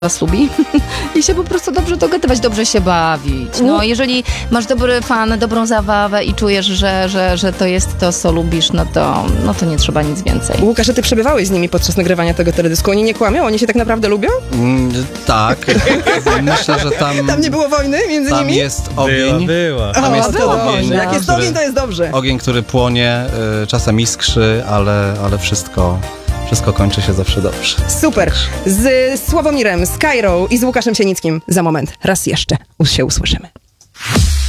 was lubi i się po prostu dobrze dogadywać, dobrze się bawić. No, jeżeli masz dobry fan, dobrą zabawę i czujesz, że to jest to, co lubisz, no to nie trzeba nic więcej. Łukasz, ty przebywałeś z nimi podczas nagrywania tego teledysku. Oni nie kłamią? Oni się tak naprawdę lubią? Tak. Myślę, że tam... Tam nie było wojny między Tam nimi? jest ogień. Była. Tam jest ogień. Jak jest ogień, to jest dobrze. Ogień, który płonie, czasem iskrzy, ale wszystko kończy się zawsze dobrze. Super. Z Sławomirem, z Kairą i z Łukaszem Sienickim za moment. Raz jeszcze się usłyszymy.